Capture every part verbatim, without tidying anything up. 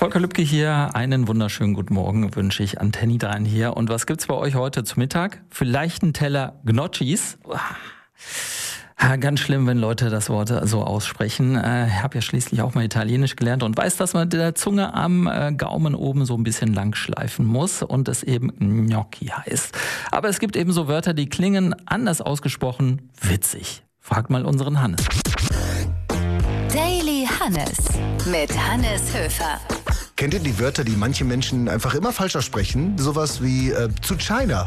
Volker Lübcke hier, einen wunderschönen guten Morgen wünsche ich an Tenny drein hier. Und was gibt's bei euch heute zu Mittag? Vielleicht einen Teller Gnocchis. Ja, ganz schlimm, wenn Leute das Wort so aussprechen. Ich habe ja schließlich auch mal Italienisch gelernt und weiß, dass man der Zunge am Gaumen oben so ein bisschen lang schleifen muss und es eben Gnocchi heißt. Aber es gibt eben so Wörter, die klingen anders ausgesprochen witzig. Fragt mal unseren Hannes. Daily Hannes mit Hannes Höfer. Kennt ihr die Wörter, die manche Menschen einfach immer falsch aussprechen? Sowas wie äh, zu China.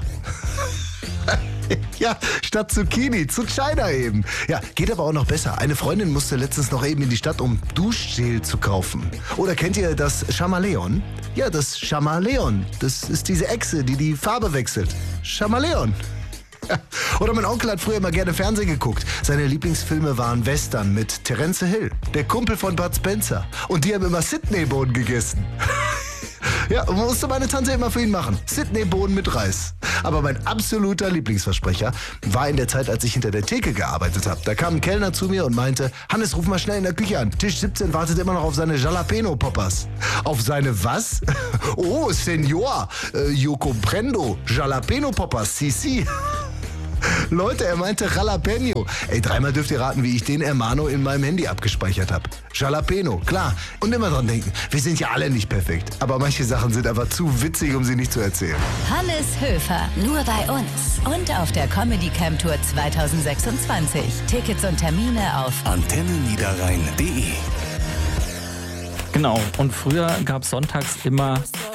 Ja, statt Zucchini, zu China eben. Ja, geht aber auch noch besser. Eine Freundin musste letztens noch eben in die Stadt, um Duschgel zu kaufen. Oder kennt ihr das Chamaleon? Ja, das Chamaleon. Das ist diese Echse, die die Farbe wechselt. Chamaleon. Ja. Oder mein Onkel hat früher immer gerne Fernsehen geguckt. Seine Lieblingsfilme waren Western mit Terence Hill, der Kumpel von Bud Spencer. Und die haben immer Sydney-Bohnen gegessen. Ja, musste meine Tante immer für ihn machen. Sydney-Bohnen mit Reis. Aber mein absoluter Lieblingsversprecher war in der Zeit, als ich hinter der Theke gearbeitet habe. Da kam ein Kellner zu mir und meinte, Hannes, ruf mal schnell in der Küche an. Tisch siebzehn wartet immer noch auf seine Jalapeno-Poppers. Auf seine was? Oh, Senor, äh, yo comprendo. Jalapeno-Poppers, si, si. Leute, er meinte Jalapeno. Ey, dreimal dürft ihr raten, wie ich den Hermano in meinem Handy abgespeichert habe. Jalapeno, klar. Und immer dran denken, wir sind ja alle nicht perfekt. Aber manche Sachen sind einfach zu witzig, um sie nicht zu erzählen. Hannes Höfer, nur bei uns. Und auf der Comedy Camp Tour zwanzig sechsundzwanzig. Tickets und Termine auf antenne niederrhein punkt de. Genau, und früher gab es sonntags immer